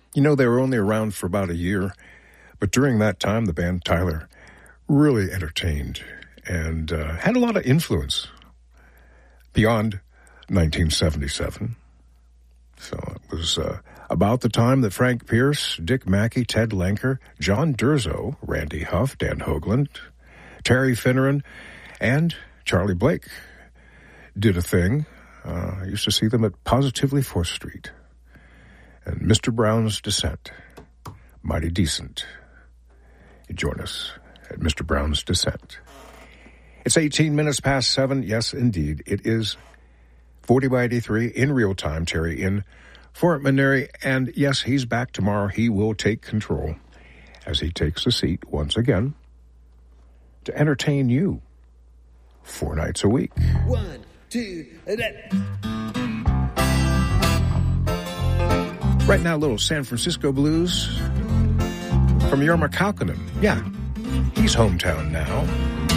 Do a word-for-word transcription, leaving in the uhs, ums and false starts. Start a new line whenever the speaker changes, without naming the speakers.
You know, they were only around for about a year, but during that time, the band Tyler really entertained and uh, had a lot of influence beyond nineteen seventy-seven. So it was uh, about the time that Frank Pierce, Dick Mackey, Ted Lenker, John Durzo, Randy Huff, Dan Hoagland, Terry Finneran, and Charlie Blake did a thing. Uh, I used to see them at Positively fourth Street. And Mister Brown's Descent, mighty decent. You join us at Mister Brown's Descent. It's eighteen minutes past seven. Yes, indeed. It is forty by eighty-three in real time. Terry in for Maneri. And yes, he's back tomorrow. He will take control as he takes the seat once again to entertain you four nights a week.
One, two, that.
Right now, a little San Francisco blues from Jorma Kaukonen. Yeah, he's hometown now.